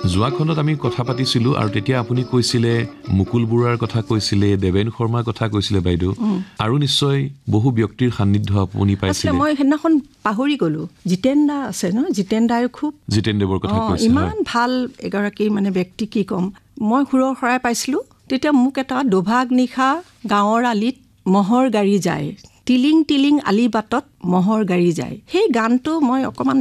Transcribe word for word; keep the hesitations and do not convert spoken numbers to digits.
যোৱাখনত আমি কথা পাতিছিলো আৰু তেতিয়া আপুনি কৈছিলে মুকুল বৰুৱাৰ কথা কৈছিলে, দেৱেন শৰ্মাৰ কথা কৈছিলে বাইদেউ, আৰু নিশ্চয় বহু ব্যক্তিৰ সান্নিধ্য আপুনি পাইছিলে। মই সেইদিনাখন পাহৰি গলো, জিতেন দা আছে ন, জিতেন দাই খুব জিতেন দেৱৰ কথা কৈছে, ইমান ভাল এগৰাকী মানে ব্যক্তি, কি ক'ম। মই সুৰৰ শৰাই পাইছিলো, তেতিয়া মোক এটা দোভাগ নিশা গাঁৱৰ আলিত মহৰ গাড়ী যায়, টিলিং টিলিং আলি বাটত মহৰ গাড়ী যায়, সেই গানটো মই অকমান